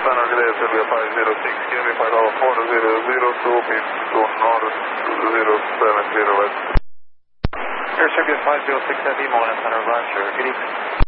Center, good day, Sylvia 506, Kennedy 54002, beam to north 070 west. Air Serbia 506 Heavy, Molina Center, Roger, good evening.